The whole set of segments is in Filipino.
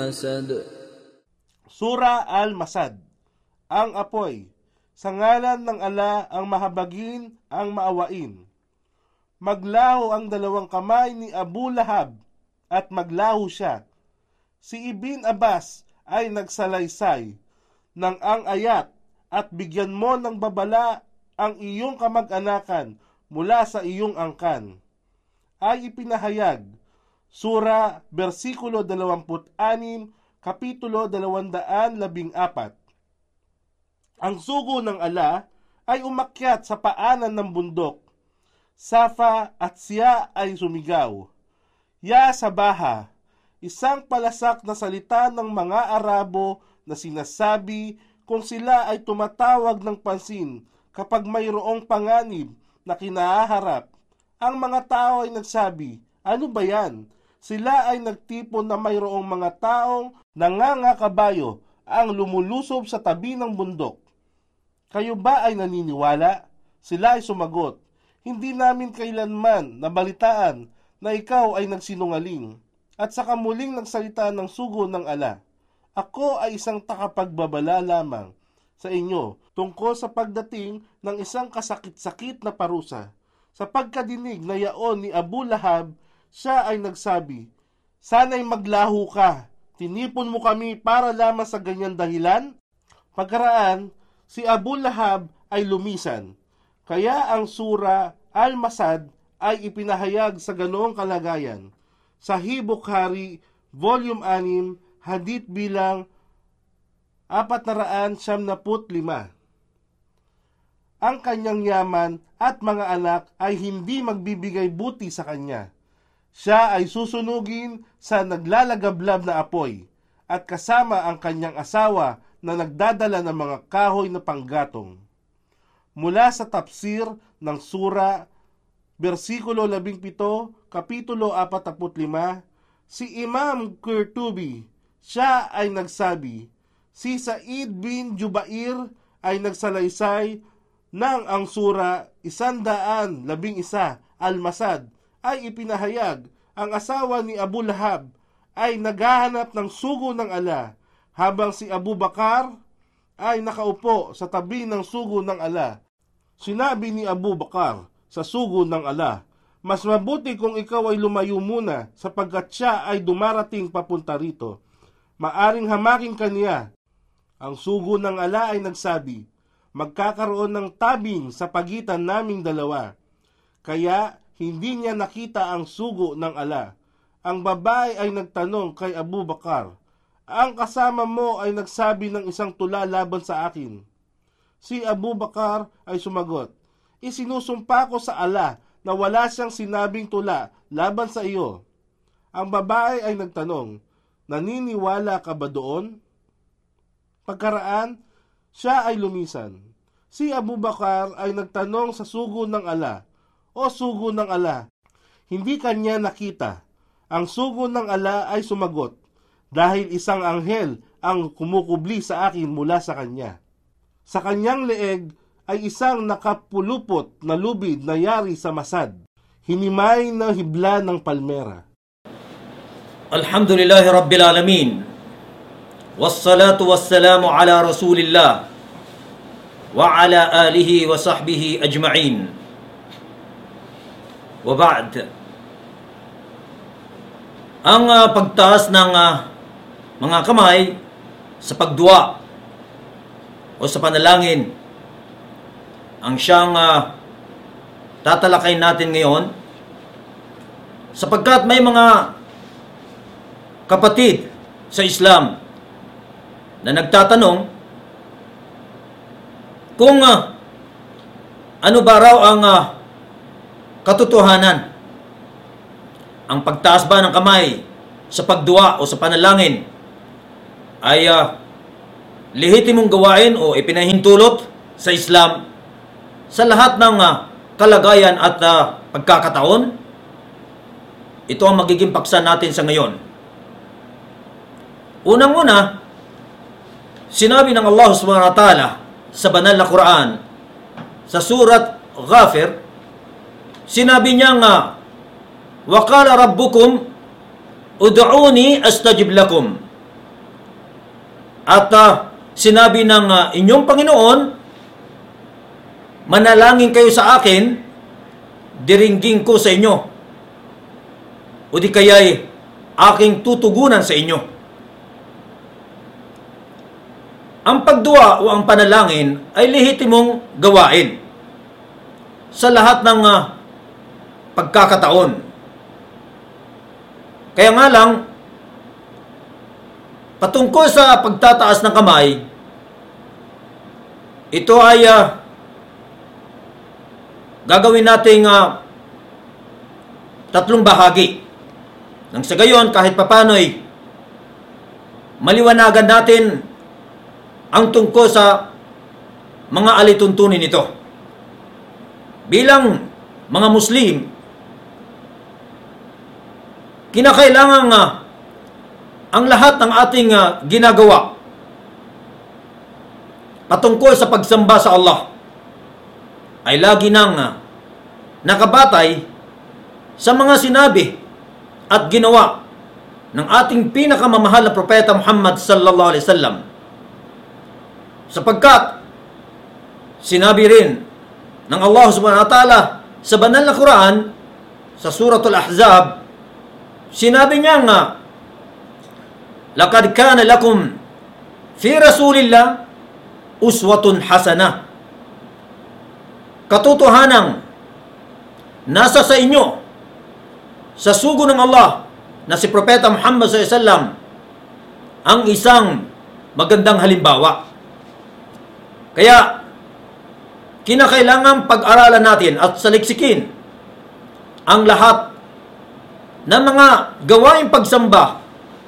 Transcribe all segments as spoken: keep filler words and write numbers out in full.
الْمَسَدُ. Sura Al-Masad. Ang apoy. Sa ngalan ng ala ang mahabagin, ang maawain. Maglaho ang dalawang kamay ni Abu Lahab at maglaho siya. Si Ibn Abbas ay nagsalaysay ng ang ayat at bigyan mo ng babala ang iyong kamag-anakan mula sa iyong angkan. Ay ipinahayag. Sura, versikulo dalawampu't anim, kapitulo dalawandaan labing apat. Ang sugo ng ala ay umakyat sa paanan ng bundok. Safa at siya ay sumigaw. Ya Sabaha, isang palasak na salita ng mga Arabo na sinasabi kung sila ay tumatawag ng pansin kapag mayroong panganib na kinaharap. Ang mga tao ay nagsabi, ano ba yan? Sila ay nagtipon na mayroong mga taong nangangakabayo ang lumulusob sa tabi ng bundok. Kayo ba ay naniniwala? Sila ay sumagot, hindi namin kailanman nabalitaan na ikaw ay nagsinungaling. At saka muling nagsalita ng sugo ng ala, ako ay isang takapagbabala lamang sa inyo tungkol sa pagdating ng isang kasakit-sakit na parusa. Sa pagkadinig na yaon ni Abu Lahab, siya ay nagsabi, sana'y maglaho ka, tinipon mo kami para lamang sa ganyan dahilan? Pagkaraan, si Abu Lahab ay lumisan. Kaya ang sura Al-Masad ay ipinahayag sa ganoong kalagayan. Sahih Bukhari, Volume anim, Hadith bilang apat na raan siyam na put lima. Ang kanyang yaman at mga anak ay hindi magbibigay buti sa kanya. Siya ay susunugin sa naglalagablab na apoy at kasama ang kanyang asawa na nagdadala ng mga kahoy na panggatong. Mula sa tafsir ng sura, versikulo labing pito, kapitulo apat na put lima, si Imam Qurtubi, siya ay nagsabi, si Sa'id bin Jubair ay nagsalaysay nang ang sura isandaan labing isa Al-Masad ay ipinahayag, ang asawa ni Abu Lahab ay naghahanap ng sugo ng ala, habang si Abu Bakar ay nakaupo sa tabi ng sugo ng ala. Sinabi ni Abu Bakar sa sugo ng ala, mas mabuti kung ikaw ay lumayo muna sapagkat siya ay dumarating papunta rito. Maaring hamakin kaniya. Ang sugo ng ala ay nagsabi, magkakaroon ng tabing sa pagitan naming dalawa. Kaya hindi niya nakita ang sugo ng ala. Ang babae ay nagtanong kay Abu Bakar, ang kasama mo ay nagsabi ng isang tula laban sa akin. Si Abu Bakar ay sumagot, isinusumpa ko sa ala na wala siyang sinabing tula laban sa iyo. Ang babae ay nagtanong, naniniwala ka ba doon? Pagkaraan, siya ay lumisan. Si Abu Bakar ay nagtanong sa sugo ng ala, o sugo ng ala, hindi kanya nakita. Ang sugo ng ala ay sumagot, dahil isang anghel ang kumukubli sa akin mula sa kanya. Sa kanyang leeg ay isang nakapulupot na lubid na yari sa masad, hinimay na hibla ng palmera. Alhamdulillahi Rabbil Alamin, wassalatu wassalamu ala Rasulillah, wa ala alihi wa sahbihi ajma'in. Wa ba'd. Ang uh, pagtaas ng uh, mga kamay sa pagdua o sa panalangin ang siyang uh, tatalakay natin ngayon, sapagkat may mga kapatid sa Islam na nagtatanong kung uh, ano ba raw ang uh, katotohanan. Ang pagtaas ba ng kamay sa pagdua o sa panalangin ay uh, lehitimong gawain o ipinahintulot sa Islam sa lahat ng uh, kalagayan at uh, pagkakataon? Ito ang magiging paksa natin sa ngayon. Unang-una, sinabi ng Allah subhanahu wa ta'ala sa banal na Quran sa surat Ghafir, sinabi niya nga, wa qala rabbukum ud'uni astajib lakum. At uh, sinabi ng uh, inyong Panginoon, manalangin kayo sa akin, diringgin ko sa inyo. O di kaya'y aking tutugunan sa inyo. Ang pagdua o ang panalangin ay lehitimong gawain sa lahat ng uh, pagkakataon. Kaya nga lang, patungkol sa pagtataas ng kamay, ito ay uh, gagawin nating uh, tatlong bahagi. Nang sa gayon, kahit papano'y maliwanagan natin ang tungkol sa mga alituntunin nito. Bilang mga Muslim, kinakailangan uh, ang lahat ng ating uh, ginagawa patungkol sa pagsamba sa Allah ay lagi nang uh, nakabatay sa mga sinabi at ginawa ng ating pinakamamahal na propeta Muhammad sallallahu alaihi wasallam. Sapagkat sinabi rin ng Allah subhanahu wa ta'ala sa banal na Quran sa Suratul Ahzab, sinabi niya nga, laqad kana lakum fi Rasulillah uswatun hasanah. Katotohanang nasa sa inyo sa sugo ng Allah na si Propeta Muhammad sallallahu alaihi wasallam ang isang magandang halimbawa. Kaya kinakailangan pag-aralan natin at saliksikin ang lahat ng mga gawaing pagsamba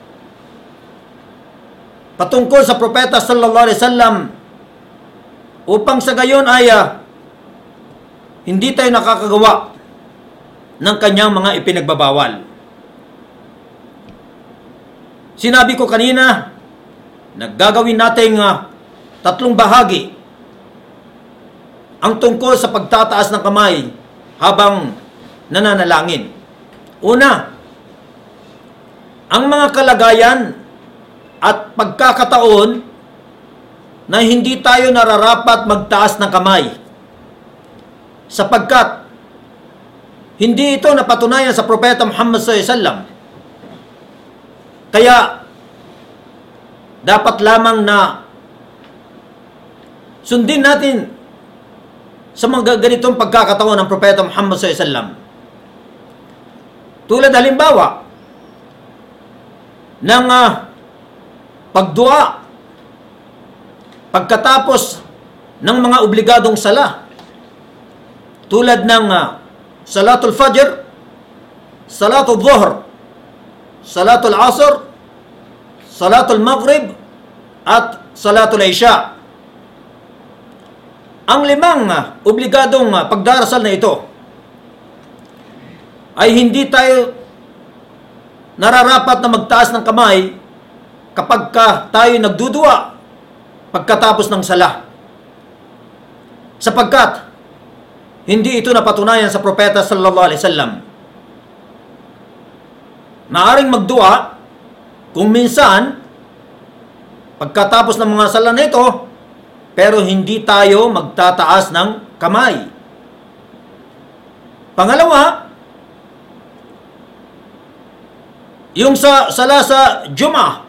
patungkol sa Propeta sallallahu alaihi wasallam upang sa gayon ay uh, hindi tayo nakakagawa ng kanyang mga ipinagbabawal. Sinabi ko kanina, naggagawin nating uh, tatlong bahagi ang tungkol sa pagtataas ng kamay habang nananalangin. Una, ang mga kalagayan at pagkakataon na hindi tayo nararapat magtaas ng kamay sapagkat hindi ito napatunayan sa Propeta Muhammad sallallahu alaihi wasallam. Kaya dapat lamang na sundin natin sa mga ganitong pagkakataon ng Propeta Muhammad sallallahu alaihi wasallam. Tulad halimbawa ng uh, pagdua pagkatapos ng mga obligadong sala. Tulad ng uh, Salatul Fajr, Salatul Dhuhr, Salatul Asr, Salatul Maghrib, at Salatul Isha. Ang limang uh, obligadong uh, pagdarasal na ito ay hindi tayo nararapat na magtaas ng kamay kapag ka tayo nagdudua pagkatapos ng sala. Sapagkat hindi ito napatunayan sa Propeta sallallahu alaihi wasallam. Maaring magdua kung minsan pagkatapos ng mga sala na ito, pero hindi tayo magtataas ng kamay. Pangalawa, yung sa sala sa Jum'ah,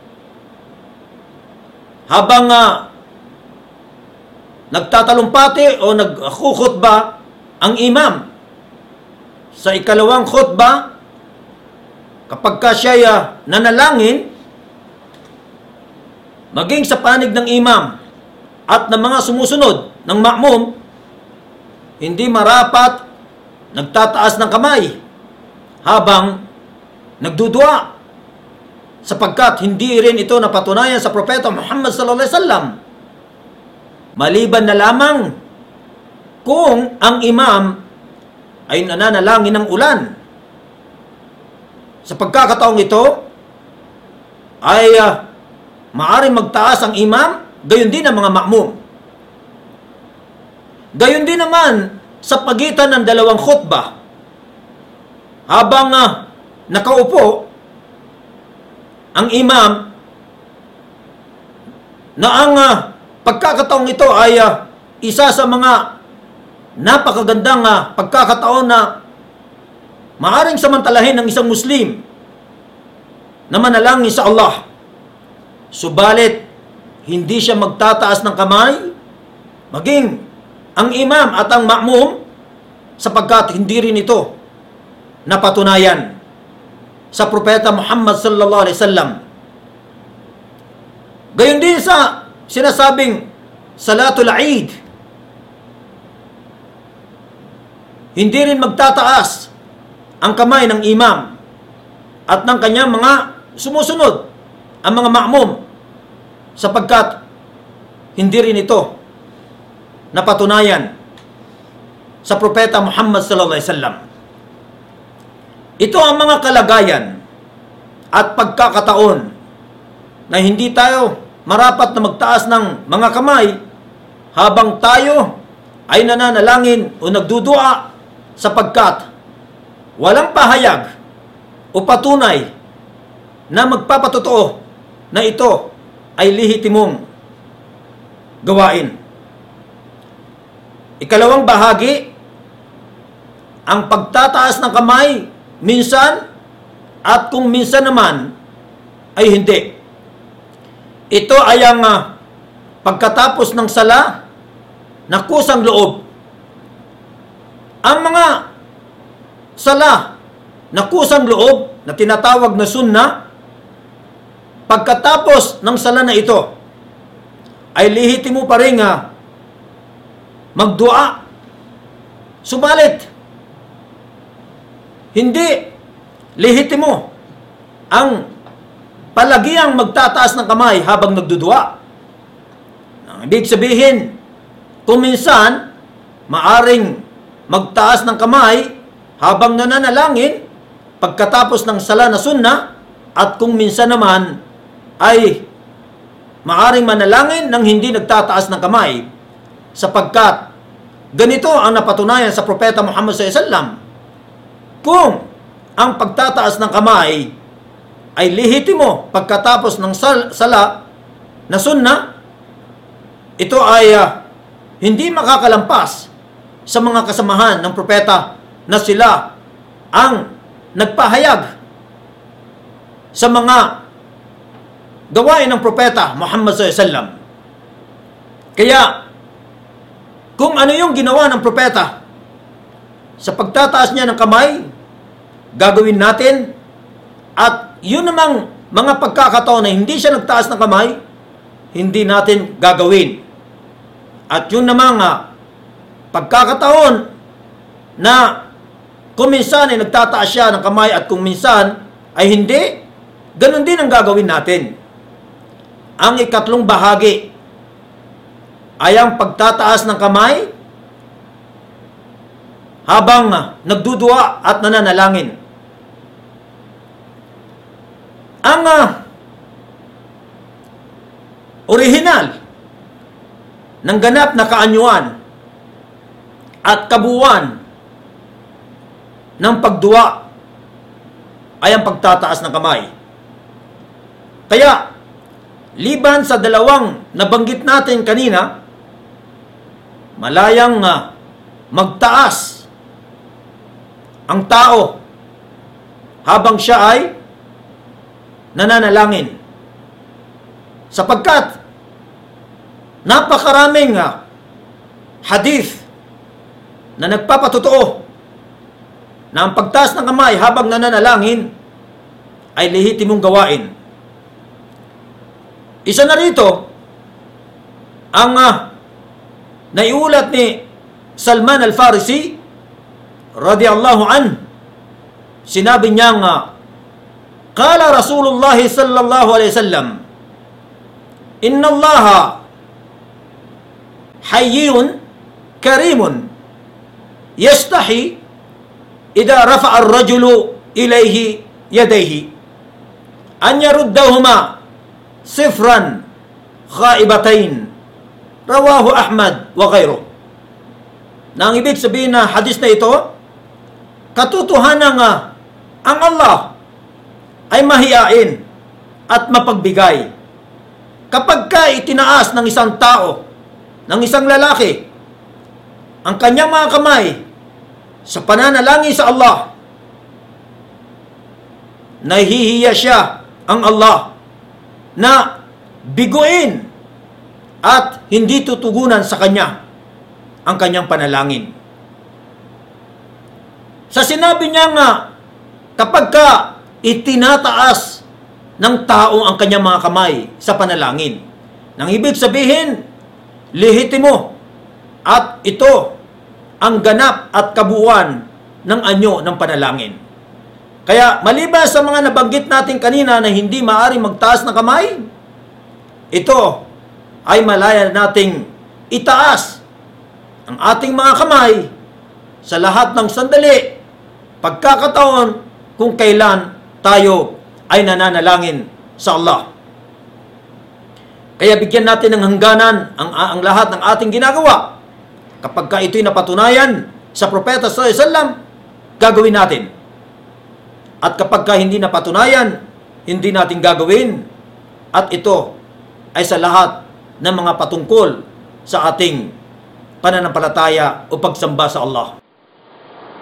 habang uh, nagtatalumpati o nagkukhutba ang imam sa ikalawang khutba, kapag ka siya uh, nanalangin, maging sa panig ng imam at ng mga sumusunod ng ma'mum, hindi marapat nagtataas ng kamay habang nagdudua, sapagkat hindi rin ito napatunayan sa Propeta Muhammad sallallahu alaihi wasallam. Maliban na lamang kung ang imam ay nananalangin ng ulan. Sa pagkakataong ito ay uh, maaaring magtaas ang imam, gayon din ang mga ma'mum. Gayon din naman sa pagitan ng dalawang khutbah. Habang uh, nakaupo ang imam, na ang uh, pagkakataong ito ay uh, isa sa mga napakagandang uh, pagkakataon na maaring samantalahin ng isang Muslim na manalangin sa Allah. Subalit, hindi siya magtataas ng kamay, maging ang imam at ang ma'mum, sapagkat hindi rin ito napatunayan sa Propeta Muhammad sallallahu alaihi wasallam. Gayon din sa sinasabing Salatul Eid, hindi rin magtataas ang kamay ng imam at ng kanyang mga sumusunod, ang mga ma'mum, sapagkat hindi rin ito napatunayan sa Propeta Muhammad sallallahu alaihi wasallam. Ito ang mga kalagayan at pagkakataon na hindi tayo marapat na magtaas ng mga kamay habang tayo ay nananalangin o nagdudua, sapagkat walang pahayag o patunay na magpapatotoo na ito ay lehitimong gawain. Ikalawang bahagi, ang pagtataas ng kamay minsan at kung minsan naman ay hindi. Ito ay ang uh, pagkatapos ng sala na kusang loob. Ang mga sala na kusang loob na tinatawag na sunna, pagkatapos ng sala na ito ay lehitimo pa rin uh, magdua. Subalit, hindi lehitimo ang palagiang magtataas ng kamay habang nagdudua. Ang ibig sabihin, kung minsan, maaring magtaas ng kamay habang nananalangin pagkatapos ng sala na sunna, at kung minsan naman ay maaring manalangin nang hindi nagtataas ng kamay, sapagkat ganito ang napatunayan sa Propeta Muhammad sallallahu alaihi wasallam. Kung ang pagtataas ng kamay ay lehitimo pagkatapos ng sal- sala na sunna, ito ay uh, hindi makakalampas sa mga kasamahan ng propeta na sila ang nagpahayag sa mga gawain ng propeta Muhammad sallallahu alaihi wasallam. Kaya, kung ano yung ginawa ng propeta sa pagtataas niya ng kamay, gagawin natin. At yun namang mga pagkakataon na hindi siya nagtaas ng kamay, hindi natin gagawin. At yun namang uh, pagkakataon na kung minsan ay nagtataas siya ng kamay at kung minsan ay hindi, ganun din ang gagawin natin. Ang ikatlong bahagi ay ang pagtataas ng kamay habang uh, nagdudua at nananalangin. Ang uh, orihinal ng ganap na kaanyuan at kabuuan ng pagdua ay ang pagtataas ng kamay. Kaya, liban sa dalawang nabanggit natin kanina, malayang uh, magtaas ang tao habang siya ay nananalangin. Sapagkat napakaraming uh, hadith na nagpapatotoo na ang pagtaas ng kamay habang nananalangin ay lehitimong gawain. Isa na rito ang uh, naiulat ni Salman al-Farisi radiyallahu an. Sinabi niya nga, Qala Rasulullah sallallahu alaihi wasallam, Inna Allaha hayyun karimun yastahi idha rafa'a ar-rajulu ilayhi yadayhi an yaruddahuma sifran khaibatain. Rawahu Ahmad wa ghayruh. Nang ibig sabihin na hadis na ito, katotohanan nga ang Allah ay mahiyain at mapagbigay. kapag ka itinaas ng isang tao, ng isang lalaki, ang kanyang mga kamay sa pananalangin sa Allah, nahihiya siya ang Allah na biguin at hindi tutugunan sa kanya ang kanyang panalangin. Sa sinabi niya nga, kapag ka itinataas ng tao ang kanyang mga kamay sa panalangin, nang ibig sabihin, lehitimo at ito ang ganap at kabuuan ng anyo ng panalangin. Kaya maliban sa mga nabanggit natin kanina na hindi maaari magtaas ng kamay, ito ay malaya nating itaas ang ating mga kamay sa lahat ng sandali, pagkakataon kung kailan tayo ay nananalangin sa Allah. Kaya bigyan natin ng hangganan ang, ang lahat ng ating ginagawa. Kapag ka ito'y napatunayan sa Propeta sallallahu alaihi wasallam, gagawin natin. At kapag ka hindi napatunayan, hindi natin gagawin. At ito ay sa lahat ng mga patungkol sa ating pananampalataya o pagsamba sa Allah.